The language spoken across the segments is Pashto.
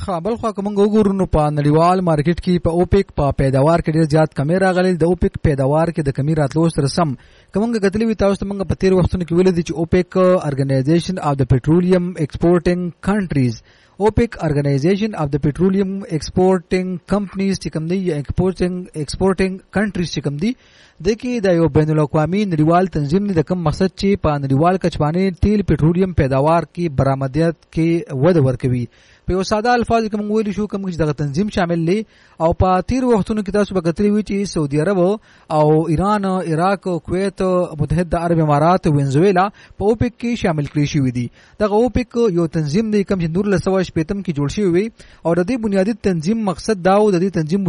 بل خو کوم وګورو نو په نړیوال مارکیټ کې په اوپیک په پیداوار کې ډیر زیات کمی راغلي. د اوپیک پیداوار کې د کمی راتلو سره سم کومه کتلې وي تاسو ته موږ په تیر وختونو کې ویل دي چې اوپیک ارګنایزیشن اف د پټرولیم ایکسپورټینګ کنټریز OPEC Organization of the Petroleum Exporting Companies چې کوم دی یا exporting countries چې کوم دی دغه د یو بین الاقوامي نړیوال تنظیم دی د کوم مقصد چې په نړیوال کچبانې تیل پټرولیم پیداوار کې برآمدیت کې وده ورکوي. په یو ساده الفاظ کې موږ ویل شو کوم چې دغه تنظیم شامل دی او په تیر وختونو کې تاسو به کتلی وی چې سعودي عرب او ایران عراق کویت متحده عرب امارات وینزویلا په اوپیک کې شامل کړي شوی دي. دغه اوپیک یو تنظیم دی کوم چې 1915 کې جوړ شوی وي او د دې بنیادی تنظیم مقصد دا و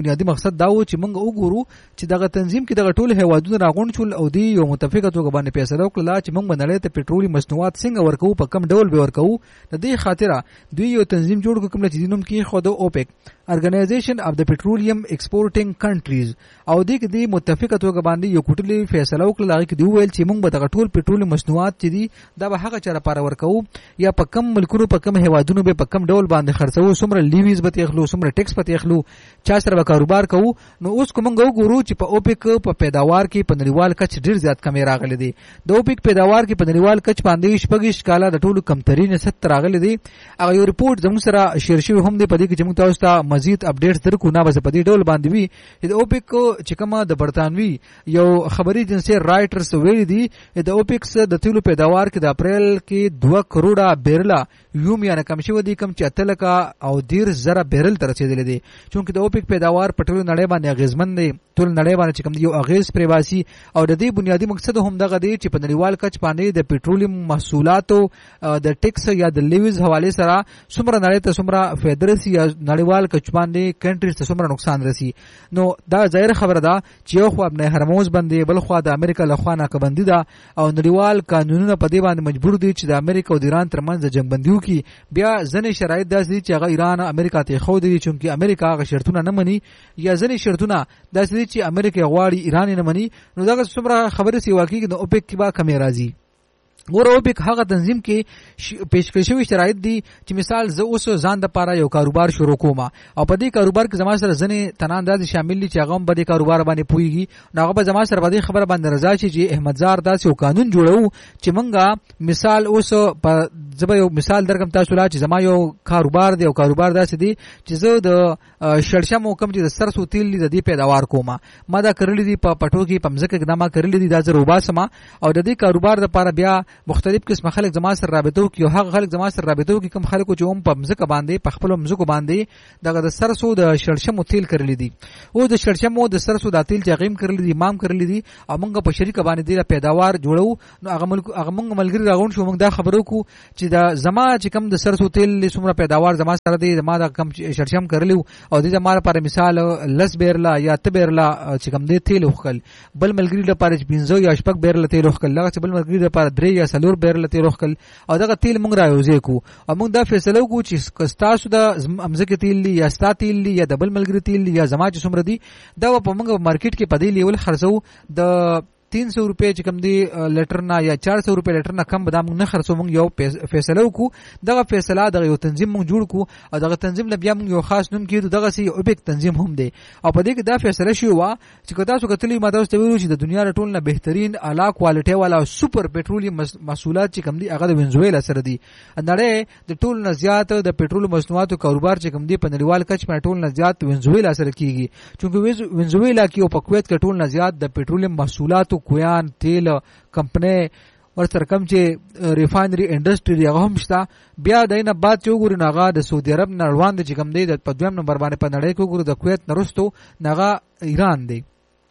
چې موږ وګورو چې دغه تنظیم کې دغه ټول هیوادونه راغونډ شول او دی یو متفقه توګه باندې فیصله وکړه چې موږ باندې ته پټرولي مصنوعات څنګه ورکو په کم ډول به ورکو. د دې خاطر دوی یو تنظیم جوړ کوم چې دینوم کې خو د اوپیک Organization of the Petroleum Exporting Countries او دې کې د متفقه توګه باندې یو کوټلي فیصله وکړه چې دی ویل چې موږ به دغه ټول پټرولي مصنوعات چې دي دا به هغه چره لپاره ورکو یا په کم ملکونو په کم هیوادونو به په کم ډول باندې خرڅو سمره لیویز به تخلو سمره ټیکس به تخلو چا سره به کاروبار کوو. نو اوس کوم وګورو چې په اوپیک په پیداوار کې په نړیوال کچ ډیر زیات کمی راغلي دي. د اوپیک پیداوار کې په نړیوال کچ باندې شپږ کاله د ټولو کمترین 70 راغلي دي. هغه یو ریپورت زموږ سره شیر شوی هم دی په دې کې چې موږ تاسو ته مزید اپډیټس درکو نه بس په دې ډول باندې وی د اوپیک چې کومه د برتانوي یو خبري ایجنسی رائټرز ویلي دي د اوپیک د تیلو پیداوار کې د اپریل کې 2 کروڑه بیرلا یوم یا کم شوی دي کم چې اتلکا او 10,000 بیرل تر رسیدلی دي. چونکه د اوپیک پیداوار په ټولو نړۍ باندې اغیزمن دی ټول نړۍ باندې چې کوم یو اغیز پریواسي او د دې بنیادی مقصد هم دغه دی چې په نړیوال کچ باندې د پټرولیم محصولاتو د ټیکس یا د لیویز حواله سره څومره نړۍ ته څومره فائدہ رسی یا نړیوال کچ باندې کنټریز ته څومره نقصان رسی. نو دا ظاهر خبره ده چې یو خو ابن هرموز باندې بل خو د امریکا له خوا ناکبندي ده او نړیوال قانونونه په دې باندې مجبور دي چې د امریکا او د ایران ترمنځ جنگ بندیو کې بیا ځنې شرایط داسې دي چې هغه ایران امریکا ته خو دي چې امریکا هغه شرطونه نه مني یا ځنې شرطونه داسې دي چې امریکا غواړي ایران نه مني. نو دا څومره خبره سی واقعي د اوپیک کې با کمی راځي. ګور اوپیک هغه تنظیم کې پیشکش شوی شرایط دي چې مثال زه اوس ځان د پاره یو کاروبار شروع کوم او په دې کاروبار کې زما سره ځنې تنانداز شامل دي چې هغه په دې کاروبار باندې پويږي نو هغه به زما سره په دې خبره باندې رضا شي چې احمدزار داسې یو قانون جوړو چې منګه مثال اوس په زبې یو مثال درکم تاسو لا چې زما یو کاروبار دی او کاروبار داسې دی چې زه د شړشم حکم چې د سرسو تیل د دې پیداوار کوم ما دا کړل دي په پټو کې پمزکه اقدامه کړل دي دا زه روباسم او د دې کاروبار لپاره بیا مختلف قسم خلک زما سره رابطو کې او هغه خلک زما سره رابطو کې کم خلکو چې هم په مزکه باندې په خپل مزکو باندې دغه د سرسو د شړشم تیل کړل دي او د شړشم د سرسو د تیل چې غیم کړل دي امام کړل دي او موږ په شریک باندې د پیداوار جوړو. نو هغه موږ ملګری راغون شو موږ دا خبرو کو چې دا زما چې کم د سرسو تیل څومره پیداوار زما سره دی زما د کم شړشم کړل او د زما لپاره مثال لس بیرلا یا ته بیرلا چې کم دی تیل وکړل بل ملګری لپاره 15 یا شپږ بیرلا تیل وکړل لکه بل ملګری لپاره 3 یا سلور بیرل تیل وکړل او دغه تیل موږ راوځي کو او موږ دا فیصله وکړو چې کستاسو د امزکه تیل یا ستا تیل یا د بل ملګری تیل یا زما چې څومره دي دا په موږ مارکیټ کې په دې لیول خرڅو د 300 روپے چې کم دی لیټر نه یا 400 روپے لیټر نه کم بدام نه خرڅو موږ یو فیصله وکړو. دغه فیصله دغه یو تنظیم موږ جوړ کو او دغه تنظیم لبیا موږ یو خاص نوم کړو دغه سی اوپیک تنظیم هم دی او په دې کې دا فیصله شو وا چې کدا سو کتلی ماده واست ویلو چې د دنیا ټول نه بهترین اعلی کوالټي والا سوپر پټرولیم محصولات چې کم دی هغه د وینزویلا سره دی. نړۍ د ټول نه زیات د پټرول مصنوعاتو کاروبار چې کم دی په نړیوال کچ په ټول نه زیات وینزویلا سره کیږي چې وینزویلا کې او په کویت کې ټول نه زیات د پټرولیم محصولاتو کویان تیل کمپنی ورسره کم چې ریفاینری انډستری هغه هم شته. بیا دینه بعد چې وګورئ هغه د سعودي عرب نه روان دي چې کم دی په دویم نمبر باندې په نړۍ کې وګورئ د کویت نه وروسته هغه ایران دی.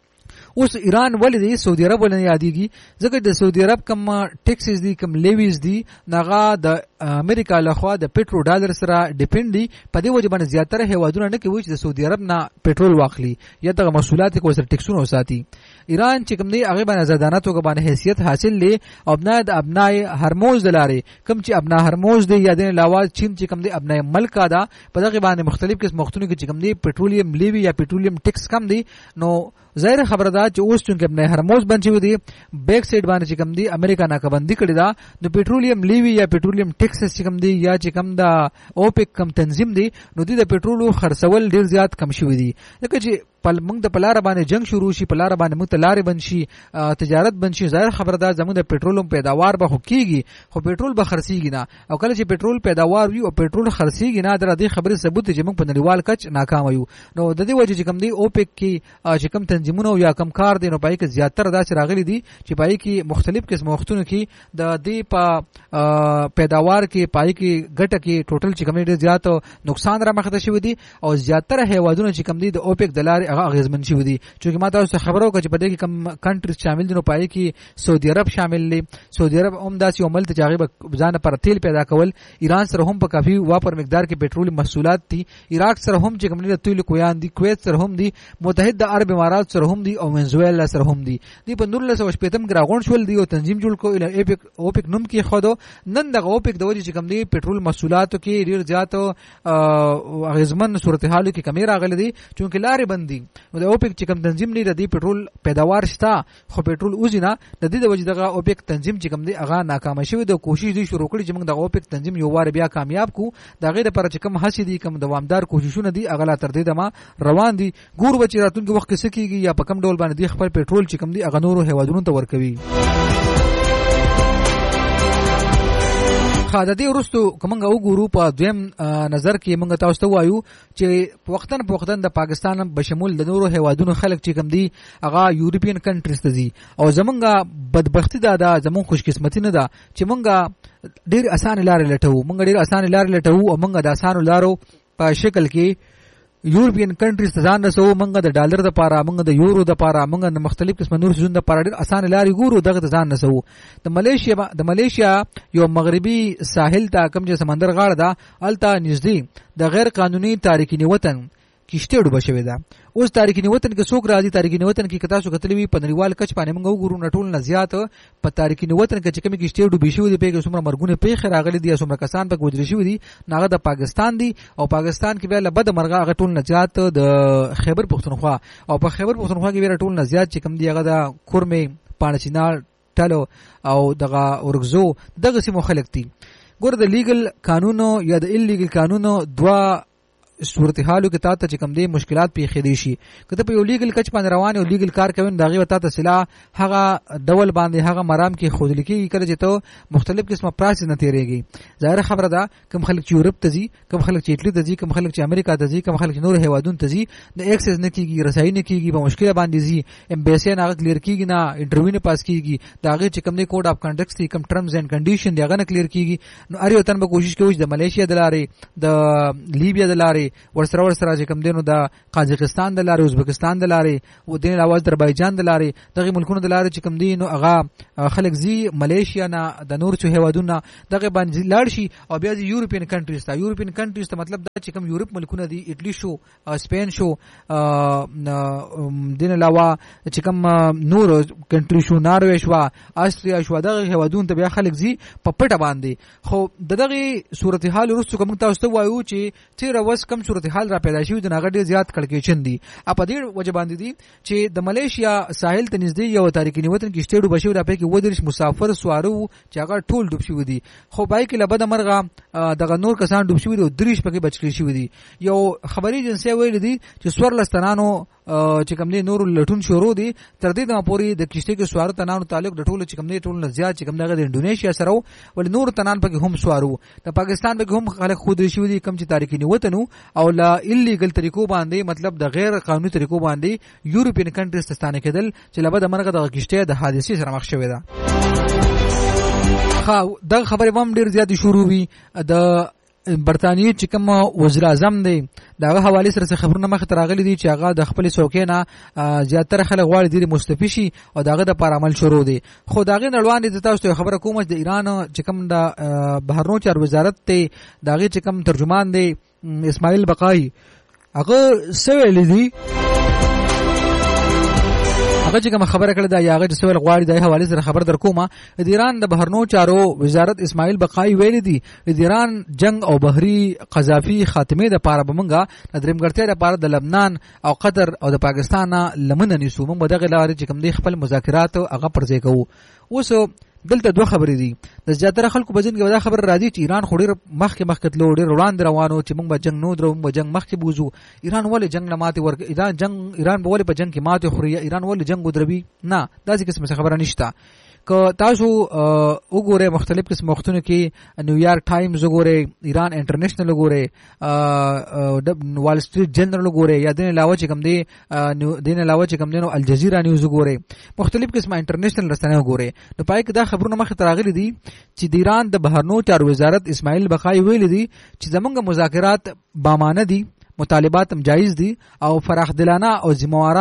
اوس ایران ولې دی سعودي عرب ولې یادېږي ځکه د سعودي عرب کم ټیکسز دي کم لیویز دي هغه د امریکا لخوا د پټرول ډالر سره ډیپند دي په دې وجه باندې زیاتره هیوادونه نه کوي چې د سعودي عرب نه پټرول واخلي یا دغه محصولات کو سره ټیکسونه وساتي. ایران چې کوم دی هغه باندې آزادانه توګه باندې حیثیت حاصل لې او ابنای هرموز دلاره کوم چې ابنا هرموز دی یا د علاوه چین چې کوم دی ابنای ملک دا په دغه باندې مختلف قسم مختونو کې چې کوم دی پټرولیم لیوی یا پټرولیم ټیکس کم دی. نو ظاهر خبره ده چې اوس چې ابنای هرموز بنچي ودی بیک سایډ باندې چې کوم دی امریکا ناکبندي کړی دا نو پټرولیم لیوی یا پټرولیم ایکسس چې کوم دی یا چې کوم د اوپیک کم تنظیم دی نو د پټرولو خرڅول ډیر زیات کم شوی دی ځکه چې موږ د پلار باندې جنگ شروع شي پلار باندې موږ ته لارې بند شي تجارت بند شي ظاهر خبردار زموږ د پټرولو پیداوار به کیږي خو پټرول به خرڅیږي نه او کله چې پټرول پیداوار وي او پټرول خرڅیږي نه در دې خبره ثبوت چې موږ په نړیوال کچ ناکام یو نو د دې وجه چې کوم دی اوپیک کې چې کوم تنظیمونه یا کم کار دي نو پای کې زیاتره داسې راغلي دي چې پای کې مختلف قسم وختونو کې د دې په پیداوار کې پای کې ګټه کې ټوټل چې کوم ډیر زیات نقصان را مخته شوی دي او زیاتره هیوادونو چې کوم دي د اوپیک د لارې هغه اغیزمن شوی دي چې ما تاسو خبرو کړ چې په دې کې کم کنټریز شامل دي نو پای کې سعودي عرب شامل دي سعودي عرب هم داسې عمل ته چې ځان پر تیل پیدا کول ایران سره هم په کافي واپر مقدار کې پټرول محصولات دي عراق سره هم چې کوم دي تیل کویان دي کویت سره هم دي متحده عرب امارات سره هم دي او ونزویلا سره هم دي په 1980 کې راغون شول دي او تنظیم جوړ کو اوپیک نوم کې خودو نن د اوپیک د وجې چې کوم دي پټرول محصولاتو کې ډیر زیات اغیزمن صورتحال کې کمی راغلي دي چې لارې بندي نو د اوپیک چې کوم تنظیم نه د پټرول پیداوار شته خو پټرول اوزینا د دې د وجې دغه اوپیک تنظیم چې کوم دی هغه ناکام شوی د کوشش دی شروع کړي چې موږ د اوپیک تنظیم یو وار بیا کامیاب کو دا غیر پر چې کوم هڅې دي کوم دوامدار کوششونه دي هغه لا تر دې دمه روان دي ګور بچی راتونکو وخت کې سکیږي یا په کوم ډول باندې خپل پټرول چې کوم دی هغه نورو هیوادونو ته ورکوي خا د دې ورستو کومنګ وګورو په دویم نظر کې موږ تاسو ته وایو چې وختن د پاکستان بشمول د نورو هیوادونو خلک چې کوم دي هغه یورپین کنټریز ته دي او زمونږه بدبختی دا زمون خوش قسمتی نه ده چې موږ ډیر اسانه لارې لټو او موږ د اسانه لارو په شکل کې یورپین کنټریز ته ځان رسو موږ د ډالر د پاره موږ د یورو د پاره موږ د مختلف قسم نور څه د پاره ډیر اسانه لارې ګورو دغه ته ځان رسو د ملیشیا یو مغربي ساحل ته کوم چې سمندر غاړه ده الته نږدې د غیر قانوني تارکین وطن کیشته ډوبه شوې ده اوس تارکین وطن کې څوک راځي تارکین وطن کې کتا شو کتلوي په نړیوال کچ باندې موږ وګورو نټول نه زیات په تارکین وطن کې چې کوم کیشته ډوبې شوې دي په څومره مرګونه پیښ راغلي دي څومره کسان په ګوجري شوې دي ناغه د پاکستان دي او پاکستان کې به بد مرغه هغه ټول نه زیات د خیبر پختونخوا او په خیبر پختونخوا کې به ټول نه زیات چې کوم دی هغه د کورمه پانچینال ټالو او دغه ورغزو دغه سیمو خلک دي ګور د لیګل قانونو یا د انلیګل قانونو دوا صورتحالو کې تاسو چې کوم دي مشکلات پیښې دي شي کله په یو لیګل کچ باندې روان او لیګل کار کوي داغه وتا ته سلا هغه ډول باندې هغه مرام کې خودل کې کړي چې ته مختلف قسمه پراس نه تیریږي ظاهر خبره ده کوم خلک چې یورپ ته ځي کوم خلک چې اټلی ته ځي کوم خلک چې امریکا ته ځي کوم خلک چې نور هیوادونو ته ځي د ایکسس نه کیږي رسایي نه کیږي په مشکل باندې ځي امبیسی نه کلیر کیږي نه انټرویو نه پاس کیږي داغه چې کوم دی کوډ اف کنډکټس دي کوم ټرمز اند کنډیشن دی هغه نه کلیر کیږي نو اړ یو تن به کوشش کوي د ملیشیا د لارې د لیبیا د لارې ورسره چې کوم دینو د قازقستان د لارې ازبکستان د لارې او دین اواز آذربایجان د لارې دغه ملکونو د لارې چې کوم دینو هغه خلک زی ملیشیا نه د نور څو هیوادونو دغه باندې لاړ شي او بیا د یورپین کنټریز ته مطلب دا چې کوم یورپ ملکونه دي اټلی شو سپین شو دین علاوه چې کوم نور کنټری شو ناروې شو استریا شو دغه هیوادونو ته بیا خلک زی په پټه باندې خو دغه صورتحال ورسره کوم تاسو ته وایو چې تیر اوس کوم صورتحال را پیدا شوی د ناغړ زیات کړکېچن دي په دې وجه باندې دي چې د ملیشیا ساحل ته نږدې یو تاریخي وطن کې شټېډو بشو را پې کې ودرش مسافر سوارو چې هغه ټول ډوب شوی دي خو بای کې لبد مرغه دغه نور کسان ډوب شوی دي او دریش پکې بچ کړی شوی دي یو خبري ایجنسی ویل دي چې سور لستانانو چې کوم دي نور لټون شروع دي تر دې د پوري د کشته کې سوار تنانو تعلق د ټولو چې کوم دي ټول نه زیات چې کوم دغه د انډونیشیا سره ول نور تنان پکې هم سوارو د پاکستان پکې هم خلک خود شوی دي کوم چې تاریخي وطن او لا انلیګل طریقو باندې مطلب د غیر قانوني طریقو باندې یورپین کنټریز ته ستانه کېدل چې لبد مرغه د کشته د حادثې سره مخ شوی ده خا د خبرې هم ډیر زیات شروع وي د برتانیې چې کوم وزیر اعظم دی دغه حواله سره خبرونه مخ ته راغلي دي چې هغه د خپل څوکۍ نه زیاتره خلک غواړي د مستفی شي او دغه د پر عمل شروع دي خو دغه نړوان دي تاسو ته خبره کوم چې د ایران چې کوم د بهرنیو چارو وزارت ته دغه چې کوم ترجمان دی اسماعیل بقای هغه سویل دي هغه چې کوم خبره کړې ده یا هغه چې سوال غواړي د حواله سره خبر در کومه د ایران د بهرنیو چارو وزارت اسماعیل بقای ویل دي د ایران جنگ او بحری قذافي خاتمه د پاره بمنګه د درمګړتیا د پاره د لبنان او قطر او د پاکستان لمن نیسو موږ دغه لارې چې کوم دی خپل مذاکرات هغه پرځای کوو اوس دلته دوه خبرې دي. د زیاتره خلکو په ځین کې دا خبر راځي چې ایران خو ډېر مخکې تلو، ډېر وړاندې روانو چې موږ به جنگ نو درو، موږ به جنگ مخکې بوزو. ایران ولې جنگ نه ماتې ایران به ولې په جنگ کې ماتې خوري، ایران ولې جنگ ودروي؟ نه، داسې قسمه خبره نشته. که تاسو وګورئ مختلف قسم وختونو کې نیویارک ټایمز وګورئ، ایران انټرنیشنل وګورئ، وال سټریټ جنرال وګورئ، یا دین علاوه چې کوم دی نو الجزیره نیوز وګورئ، مختلف قسمه انټرنیشنل رسنۍ وګورئ. نو پای کې دا خبرونه مخ ته راغلي دي چې د ایران د بهرنیو چارو وزارت اسماعیل بقای ویلي دي چې زمونږ مذاکرات بامانه دي، مطالبات هم جایز دي او فراخدلانه او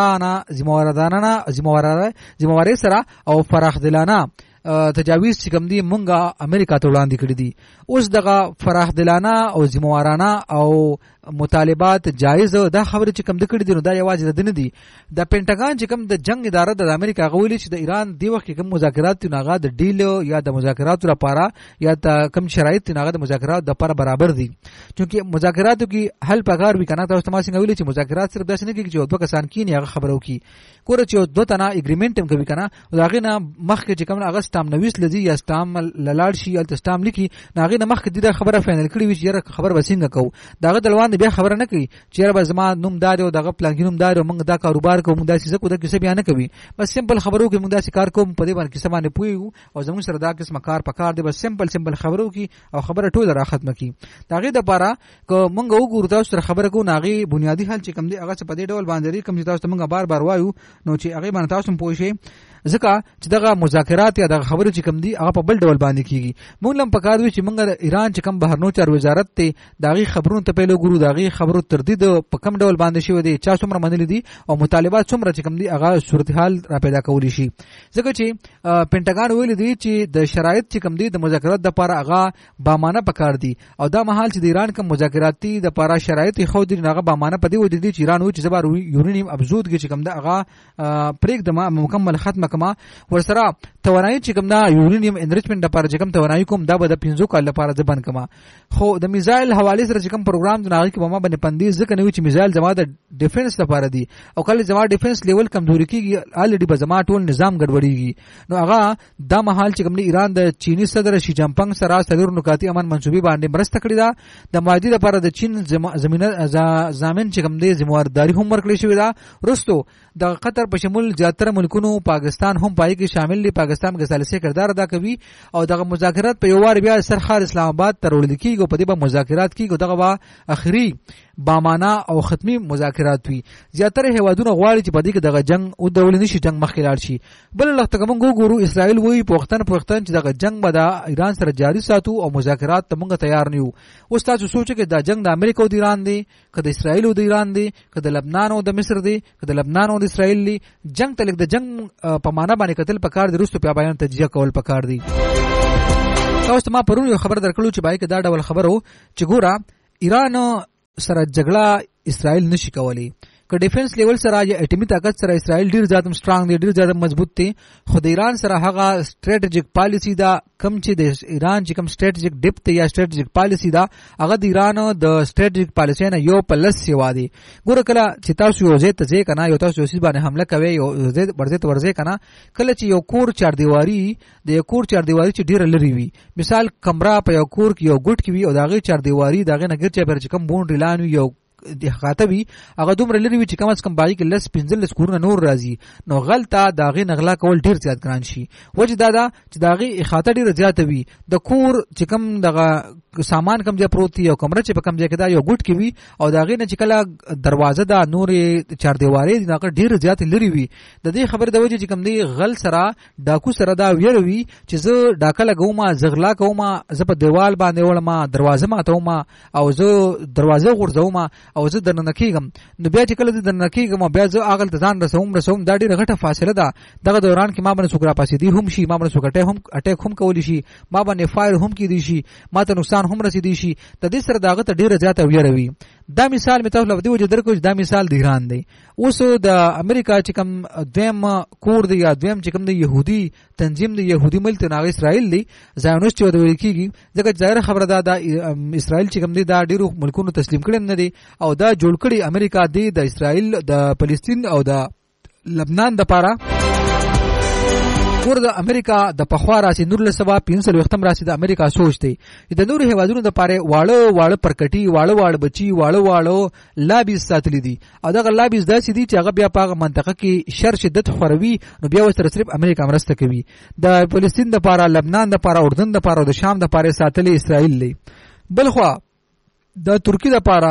ذمہواري سره او فراخدلانه تجاویز چې کوم دي مونږه امریکا ته وړاندې کړی دي. اوس دغه فراخدلانه او ذمہوارانه او مطالبات جایز دا خبره چې کوم د کړی دي نو دا یوازې د نه دي. د پینټاګان چې کوم د جنگ اداره د امریکا غوړي چې د ایران دی وخت کې کوم مذاکرات ناغه د ډیل یا د مذاکراتو لپاره یا د کوم شرایط ناغه د مذاکرات لپاره برابر دي. چونکه مذاکراتو کې حل پکار وی کنه تاسو ما څنګه ویل چې مذاکرات صرف داسې نه کې چې دوه کسان کینی هغه خبرو کې کور چې دوه تنه اګریمنت هم کوي کنه داغه نه مخکې چې کوم هغه سټام 90 لذي یا سټام لاړ شي ال سټام لیکي ناغه نه مخکې د خبره فاینل کړی وي چې خبر وسینګه کو داغه دلوان بیا خبره نه کوي چې به زما نوم دار او دغه پلان کې نوم دار او موږ دا کاروبار کوو، موږ دا څه کو دا کیسه بیان نه کوي. بس سمپل خبرو کې موږ دا کار کوو په دې باندې کیسه باندې پویو او زموږ سره دا قسمه کار پکار دی. بس سمپل خبرو کې او خبره ټول را ختمه کی. داغه د لپاره که موږ وګورو تاسو سره خبره کو ناغي بنیادی حل چې کوم دی هغه په دې ډول باندې کوم چې تاسو موږ بار وایو نو چې هغه باندې تاسو پوه شئ ځکه چې دغه مذاکرات یا دغه خبرو چې کوم دي هغه په بل ډول باندې کیږي. موږ لم پکار وی چې موږ ایران چې کوم بهرنیو چارو وزارت ته دغه خبرونو ته پیلو ګورو، دغه خبرو تردید په کوم ډول باندې شوی دی، چا څومره منل دي او مطالبات څومره چې کوم دي هغه صورتحال را پیدا کولی شي. ځکه چې پینټاګان ویل دي چې د شرایط چې کوم دي د مذاکرات لپاره هغه بامانه پکار دي او دا مهال چې د ایران کوم مذاکراتي د لپاره شرایط خو دي هغه بامانه پدې و دي چې ایران و چې زبر یورانیم ابزود کې چې کوم ده هغه پریک د مکمل ختمه کما ورسره توانایي چې کوم دا یورانیم انریچمنت لپاره چې کوم توانایي کوم دا به د 15 کال لپاره ځبن کما. خو د میزایل حواله سره چې کوم پروګرام د ناغي کې به ما باندې پندې ځکه نو چې میزایل زما د ډیفنس لپاره دي او کله زما ډیفنس لیول کمزوري کیږي الریډي به زما ټول نظام ګډوډيږي. نو هغه د مهال چې کوم ایران د چینی صدر شي جنپنګ سره سلور نکاتی امن منسوبي باندې مرسته کړې ده د ماضي لپاره د چین زمينه ضامن چې کوم دي ذمہواری هم ورکړې شوې ده. رستو د قطر په شمول زیاتره ملکونو پاکستان هم پای کې شامل دي، پاکستان کې ثالثه کردار ادا کوي او دغه مذاکرات په یو وار بیا سرخار اسلام آباد ته وړل کیږي په دې به مذاکرات کیږي دغه با اخري بامانه او ختمي مذاکرات وي. زیاتره هوادونه غواړي چې په دې کې دغه جنگ او د ولني شي جنگ مخکې لاړ شي. بل لخت کوم ګورو اسرائیل وایي پوښتنه چې دغه جنگ به د ایران سره جاری ساتو او مذاکرات ته موږ تیار نه یو. اوس تاسو سوچ کې دا جنگ د امریکا او د ایران دی که د اسرائیل او د ایران دی که د لبنان او د مصر دی که د لبنان او د اسرائیل دی، جنگ تلک د جنگ په معنا باندې کتل پکار دی، رستو په بیان تجزیه کول پکار دی. تاسو ما پرون یو خبر درکړو چې بای کې دا ډول خبرو چې ګوره ایران سره جګړه اسرائیل نشي کولی که ډیفنس لیول سره یا اټمی طاقت سره اسرائیل ډیر زیات سترونګ دی، ډیر زیات مضبوط دی. خو د ایران سره هغه سټریټیجیک پالیسی دا کم چې د ایران چې کم سټریټیجیک ډیپت یا سټریټیجیک پالیسی دا هغه د ایران د سټریټیجیک پالیسی نه یو پلس سیوا دی. ګوره کله چې تاسو یو ځای ته ځئ کنه یو تاسو یو باندې حمله کوي یو ځای ورځي کنه کله چې یو کور چاردیواری د یو کور چاردیواری چې ډیر لري وي، مثال کمره په یو کور کې یو ګټ کې وي او داغه چاردیواری داغه نګر چې پر چې کم بونډ لان وي یو د خاطبي هغه دومره لري چې کم از کم باقي کې لس 15 کورونه نور راځي نو غلطه داغه نغلا کول ډیر زیات ګران شي. وجه دا چې داغه خاطر ډیر زیات وي د کور چې کم دغه سامان کم ځای پروت دی او کمره چې په کم ځای کې دا یو ګټ کې وي او داغه نه چې کله دروازه دا نور چاردیواري دغه ډیر زیات لري وي. د دې خبر د وجه چې کم دی غل سره ډاکو سره دا ویروي چې زه ډاکه لګوم زغلا کوم زه په دیوال باندې ولما دروازه ماتوم او زه دروازه غورځوم او زه درنه کېږم. نو بیا چې کله زه درنه کېږم بیا زه اغل ته ځان رسوم دا ډیره غټه فاصله ده. دغه دوران کې ما باندې سوګرا پاسې دی هم شي، ما باندې سوګټه هم اٹیک هم کولی شي، ما باندې فایر هم کېدی شي، ما ته نقصان هم رسیدي شي. د دې سره داغه ته ډیره زیاته ویروي. دا مثال می تاسو لپاره وجه درکو دا مثال د ایران دی. اوس د امریکا چې کوم دویم کور دی یا دویم چې کوم د يهودي تنظیم د يهودي ملت ناغ اسرائیل دی زایونست یو د ویل کیږي ځکه ظاهر خبره ده د اسرائیل چې کوم دی دا ډیرو ملکونو تسلیم کړي نه دي او دا جوړ کړي امریکا دی د اسرائیل د فلسطین او د لبنان د پاره ګور د امریکا د پخوا راسي نور له سبا 500 راسي د امریکا سوچ دی د نور هیوادونو د پاره واړه پرکټي واړه بچي واړه لابیز ساتلی دي او دغه لابیز داسې دي چې هغه بیا په منطقه کې شر شدت خوروي نو بیا وسره صرف امریکا مرسته کوي د فلسطین د پاره لبنان د پاره اردن د پاره او د شام د پاره ساتلی اسرائیل دی بلخوا د ترکی د پاره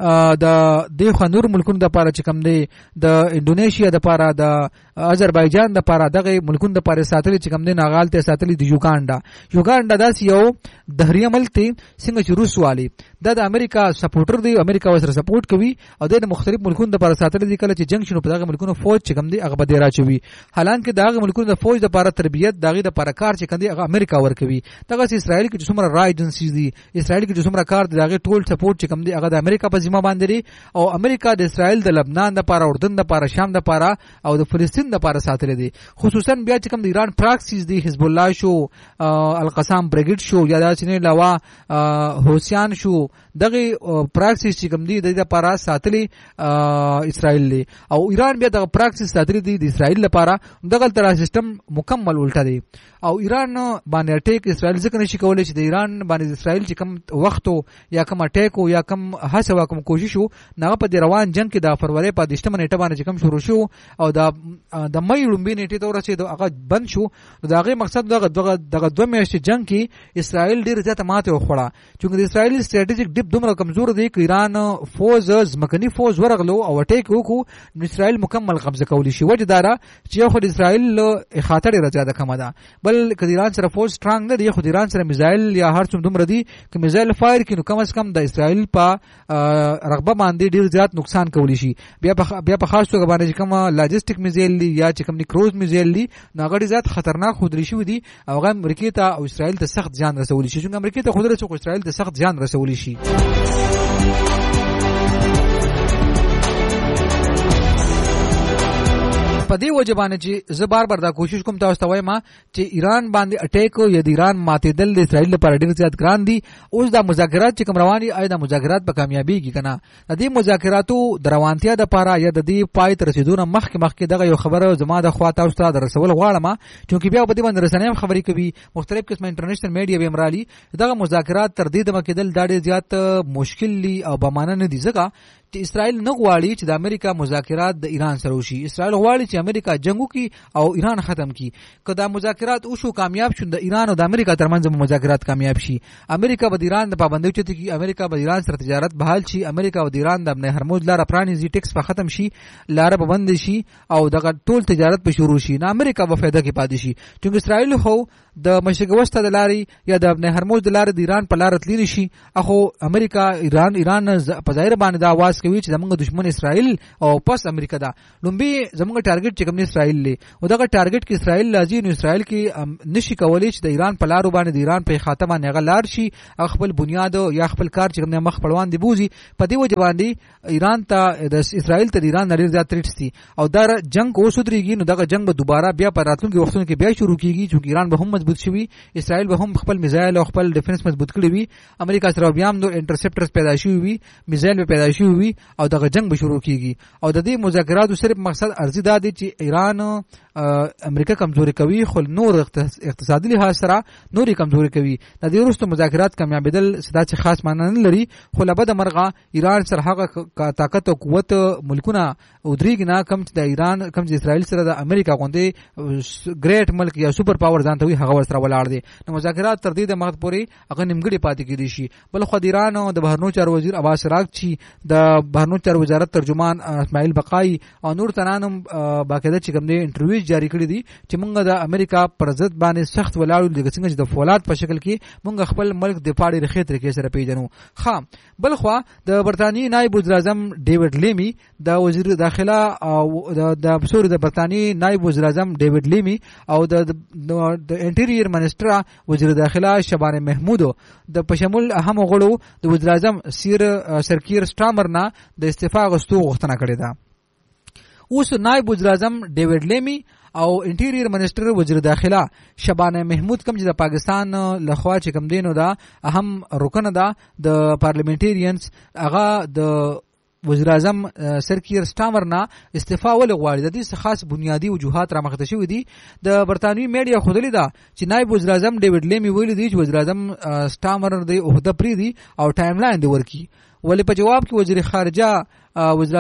د خنور ملکونو د پاره چې کوم دی د انډونیشیا د پاره د آذربایجان د پاره دغه ملکونو د پاره ساتلی چې کوم دی ناغال ته ساتلی د یوګانډا داس یو دهریه ملک ته څنګه چې روس والی د امریکا سپورټر دی امریکا وسره سپورټ کوي او د مختلف ملکونو د پاره ساتلی دي کله چې جنگ شنو په دغه ملکونو فوج چې کوم دی هغه به راچوي حالانکه دغه ملکونو د فوج د پاره تربیت دغه د پاره کار چې کوم دی هغه امریکا ورکوي دغه اسرائیل کې چې څومره رای ایجنسیز دي اسرائیل کې چې څومره کار دی دغه ټول سپورټ چې کوم دی هغه د امریکا په ذمہ باندې او امریکا د اسرائیل د لبنان د پاره اردن د پاره شام د پاره او د فلسطین د پاره ساتل دي خصوصا بیا چې کوم د ایران پراکسیز دی حزب الله شو القسام بریګیډ شو یا د چینه علاوه حوثیان شو دغه پراکسیز چې کوم دی د پاره ساتلی اسرائیل دی او ایران بیا د پراکسیز ساتلی دی د اسرائیل لپاره دغه تر سیستم مکمل الټا دی او ایران باندې اٹیک اسرائیل ځکه نشي کولای چې د ایران باندې اسرائیل چې کوم وخت یا کوم اٹیک یا کوم هڅه وکم کوشش نه په روان جنگ کې د فروری په 10 نیټه باندې کوم شروع شو او د مې لومبي نیټه ته ورسېد هغه بند شو دا غي مقصد دغه 2 میاشتې جنگ کې اسرائیل ډیر زیات ماته وخوړه چې د اسرائیل استراتیژیک ډیپ دومره کمزور دی چې ایران فوز ځمکني فوز ورغلو او اٹیک وکړو نو اسرائیل مکمل قبضه کولی شي وجه دارا چې خو اسرائیل خاطر زیاده کم ده بل کله ایران سره فوج سترانګ نه دی خو ایران سره میزایل یا هر څوم دومره دی چې میزایل فایر کینو کم از کم د اسرائیل په رغبه باندې ډیر زیات نقصان کولی شي بیا په خاص توګه باندې کوم لاجستیک میزایل یا چې کوم کروز میزایل دی ناغړي زیات خطرناک خودري شو دي او هغه امریکا ته او اسرائیل ته سخت ځان رسولی شي چې امریکا ته خودري شو اسرائیل ته سخت ځان رسولی شي په دې وجه باندې چې زه بار دا کوشش کوم تاسو ته وایم چې ایران باندې اٹیک یا د ایران ماتېدل د اسرائیل لپاره ډېر زیات ګران دي اوس دا مذاکرات چې کوم رواني آی دا مذاکرات په کامیابیږي کنه د دې مذاکراتو د روانتیا د لپاره یا د دې پای تر رسیدونه مخکې دغه یو خبره زما د خوا تاسو ته درسول غواړم چې بیا په دې باندې رسنۍ خبرې کوي مختلف قسمه انټرنیشنل میډیا به امرالي دغه مذاکرات تر دې د مکیدل دا ډېر زیات مشکل دي او بمانه نه دي ځکه چې اسرائیل نه غواړي چې د امریکا مذاکرات د ایران سره وشي اسرائیل غواړي چې امریکا جنگ وکړي او ایران ختم کړي که دا مذاکرات وشو کامیاب شون د ایران او د امریکا ترمنځ مذاکرات کامیاب شي امریکا به د ایران د پابندۍ چته کې امریکا به د ایران سره تجارت بحال شي امریکا او د ایران د هرمز لار پرانیزي ټیکس په ختم شي لار به بند شي او دغه ټول تجارت په شروع شي نه امریکا به فائدہ کې پاتې شي چې اسرائیل خو د مشرق وسط د لارې یا د هرمز د لارې د ایران په لار تللی شي اخو امریکا ایران په ظاهر باندې دا आवाज کوي چې زموږ دشمن اسرائیل او پس امریکا دا لومبي زموږ ټارګټ چې کوم اسرائیل لې او دغه ټارګټ کې اسرائیل لازم نو اسرائیل کې نشي کولای چې د ایران په لارو باندې د ایران په خاتمه نه غلار شي خپل بنیاد یا خپل کار چې کوم مخ پړوان دی بوزي په دې وجه باندې ایران ته د اسرائیل ته ایران لري زیات تریټسي او دا جنگ اوس درېږي نو دغه جنگ به دوباره بیا په راتلونکي وختونو کې بیا شروع کیږي چې ایران به هم مضبوط شي اسرائیل به هم خپل میزایل او خپل ډیفنس مضبوط کړي وي امریکا سره بیا هم نو انټرسپټرز پیدا شي وي میزایل به پیدا شي وي او دغه جنگ به شروع کیږي او د دې مذاکراتو صرف مقصد ارزي دا دی چې ایران امریکا کمزوري کوي خو نور اقتصادي لحاظ سره نوري کمزوري کوي د دې وروسته مذاکرات کامیابیدل سدا چې خاص معنی نه لري خو لبد مرغه ایران سره هغه طاقت او قوت ملکونه او درېګ نه کم د ایران کم د اسرائیل سره د امریکا غوندې ګریټ ملک یا سپر پاور ځان ته وي هغه ورسره ولاړ دي نو مذاکرات تر دې د مخ پورې هغه نیمګړي پاتې کیدي شي بل خو د ایران او د بهرنیو چارو وزیر عباس راغچی د بهرنیو چارو وزارت ترجمان اسماعیل بقای او نور تنانم باقاعده چې کوم دی انټرویو جاری کړی دي چې موږ د امریکا پر ضد باندې سخت ولاړو د څنګه د فولاد په شکل کې موږ خپل ملک د پاړې رخې طریقې سره پیژنو خام بل خو د برتانی نائب وزیر اعظم ډیوډ لیمی د وزیر داخله او د سوري د برتانی نائب وزیر اعظم ډیوډ لیمی او د انټیریر منسٹر وزیر داخله شبانه محمود د پشمول اهم غړو د وزیر اعظم سرکیر سټامر نه د استعفا غوښتو غوښتنه کړې ده اوس نائب وزیر اعظم ډیوډ لیمی او انټیریر منسٹر وزیر داخله شبانه محمود کوم چې د پاکستان لخوا چې کوم دینو دا اهم رکن ده د پارلیمنټریانز هغه د وزیر اعظم سر کیر سټامر نه استعفا ول غواړي. د دې خاص بنیادی وجوهات را مخته شوې دي. د برتانوي میډیا خودلی دا چې نائب وزیر اعظم ډیوډ لیمی ویلي دی چې وزیر اعظم سټامر د عہده پری دی او ټایم لاین دی ورکی. ولی په جواب کې وزیر خارجه وزیر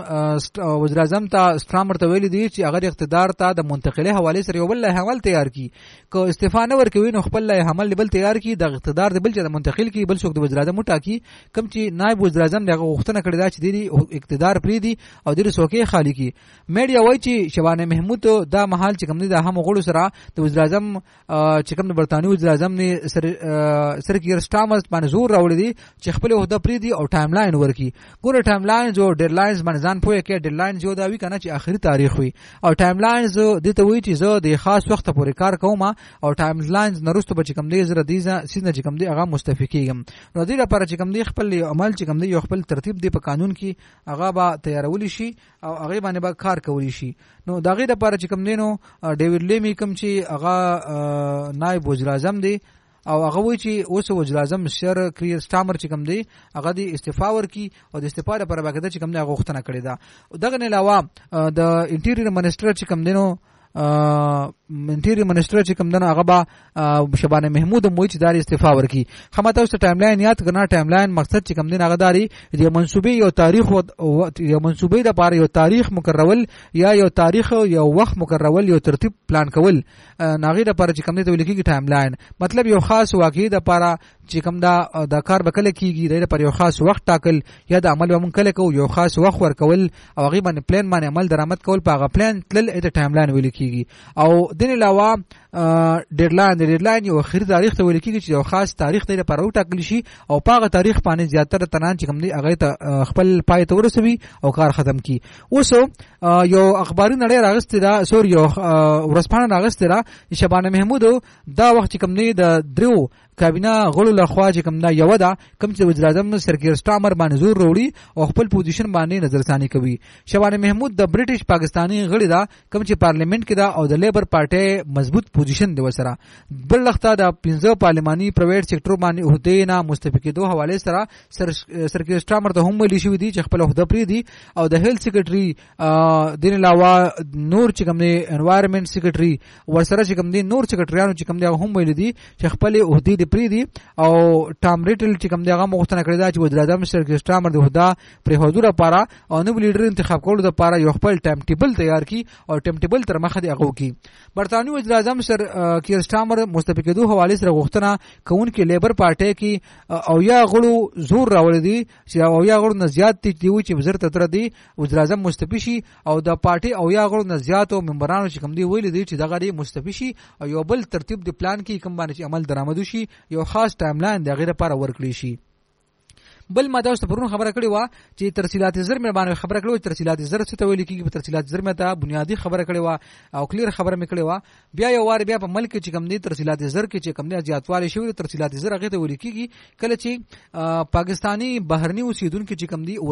اعظم ته سټامر ته ویلي دی چې هغه اقتدار ته د منتقلی حواله سره یو بل لایحه عمل تیار کی. که استعفا نه ورکوي نو خپل لایحه عمل بل تیار کی، د اقتدار د بل چې منتقل کی بل څوک د وزیر اعظم وټاکي. کم چې نائب وزیر اعظم دغه غوښتنه کړې ده چې د اقتدار پری دی او د څوکۍ خالی کی. میډیا وایي چې شبانه محمود دا محل چې کوم دی د هم غړو سره د وزیر اعظم چې کوم د برتانوي وزیر اعظم نه سر کیر سټامر باندې زور راوړي دي چې خپل عہده پری دی او ټایم لاین ورکی. ګوره ټایم لاین جو ډیډلاینز باندې ځان پوهه کې ډیډلاینز یو دا وی کنه چې آخري تاریخ وي او ټایم لاینز د ته وی چې زه د خاص وخت پورې کار کوم او ټایم لاینز نرسته به چې کوم دی زره دیزه سینه چې کوم دی هغه مستفیقیم. نو دې لپاره چې کوم دی خپل عمل چې کوم دی یو خپل ترتیب دی په قانون کې هغه به تیارول شي او هغه باندې به کار کولی شي. نو دا غي لپاره چې کوم دی نو ډیوډ لیمی کوم چې هغه نائب وزیر اعظم دی او هغه وی چې اوس وزیر اعظم سر کیر سټامر چې کوم دی هغه د استعفا ورکی او د استعفا لپاره باقاعده چې کوم دی هغه غوښتنه کړې ده. دغه نه علاوه د انټیریور منسٹر چې کوم دی نو انټیریور منسٹر چې کوم دنه هغه با شبانه محمود موي چې دار استعفا ورکی. خمته اوس ټایم لاین یاد کړه. ټایم لاین مقصد چې کوم دین هغه داري د منسوبې یو تاریخ او یو منسوبې د لپاره یو تاریخ مقررول یا یو تاریخ یو وخت مقررول یو ترتیب پلان کول ناغي د لپاره چې کوم دی ولیکي ټایم لاین مطلب یو خاص واقعي د لپاره چې کوم دا کار بکله کیږي د لپاره یو خاص وخت ټاکل یا د عمل ومن کله کو یو خاص وخت ورکول او هغه باندې پلان باندې عمل درآمد کول په هغه پلان تل د ټایم لاین ولیکي. او دین علاوه ډیډلاین یو اخري تاریخ ته ویل کیږي چې یو خاص تاریخ ته لپاره وټاکل شي او په هغه تاریخ باندې زیاتره تنان چې کوم دی هغه ته خپل پای ته ورسوي او کار ختم کی. اوس یو اخباري نړۍ راغسته دا سور یو ورسپانه راغسته را شبانه محمود دا وخت چې کوم دی د درو کابینه غړو لخوا چې کوم دا یو ده کوم چې وزیر اعظم سر کیر سټامر باندې زور وروړي او خپل پوزیشن باندې نظرثانی کوي. شبانه محمود د برټش پاکستانی غړي ده کوم چې پارلیمنت کې ده او د لیبر پارټي مضبوط پوزیشن دی وسره. بل لخته د 15 پارلماني پرایویټ سېکټر باندې عہده نه مستفیق دوه حواله سره سر کیر سټامر ته هم ویل شوی دی چې خپل عہده پری دی او د هیلث سیکریټري دین علاوه نور چې کوم دی انوایرنمنت سیکریټري ورسره چې کوم دی نور سیکریټریانو چې کوم دی هم ویل دي چې خپل عہده پری دی. او ټام ریټل چې کوم دی هغه مغوښتنه کړې ده چې وزیر اعظم سر کیر سټامر د عہده پر حضور لپاره او نو لیډر انتخاب کولو لپاره یو خپل ټایم ټیبل تیار کی او ټایم ټیبل تر مخه دی هغه کی. برتانوي وزیر اعظم سر کیر سټامر مستفیق دوه حواله سره غوښتنه کوونکې لیبر پارټي کې او یا غړو زور راوړي دي چې او یا غړو نه زیات دي چې وزیر تر دی وزیر اعظم مستفی شي او د پارټي او یا غړو نه زیات او ممبرانو چې کوم دی ویل دي چې دغه مستفی شي او یو بل ترتیب دی پلان کې کوم باندې عمل درآمد شي یو خاص ټایم لاین د غیر لپاره ورکړي شي. بل ما تاسو ته پرون خبره کړې و چې ترسیلات زر مې باندې خبره کړو چې ترسیلات زر څه ته ویل کېږي. په ترسیلات زر مې ته بنیادی خبره کړې و او کلیر خبره مې کړې و. بیا یو وار بیا په ملک چې کوم دي ترسیلات زر کې چې کوم دي زیاتوالی شوی ترسیلات زر هغه ته ویل کېږي کله چې پاکستانی بهرني اوسیدونکو چې کوم دي